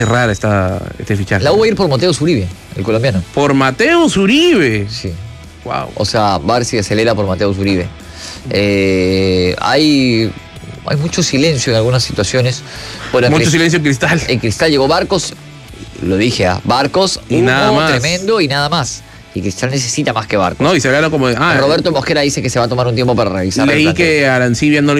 Es rara este fichaje. La U va a ir por Mateus Uribe, el colombiano. Por Mateus Uribe. Sí. Wow. O sea, Barça acelera por Mateus Uribe. Hay mucho silencio en algunas situaciones. Mucho silencio en Cristal. En Cristal llegó Barcos, lo dije, Barcos, y nada más. Tremendo y nada más. Y Cristal necesita más que Barcos. No, y se gana como... Roberto Mosquera dice que se va a tomar un tiempo para revisar. Leí que Arancibia no